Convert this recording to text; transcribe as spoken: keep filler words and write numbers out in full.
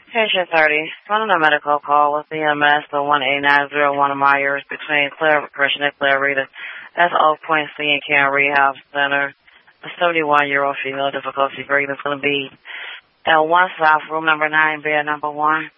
Patient thirty. Running a medical call with E M S for one eight nine zero one Myers between Claire Christian and Claire Rita. That's Oak Point C and Care Rehab Center. A seventy-one-year-old female difficulty breathing is going to be L one South, room number nine, bed number one.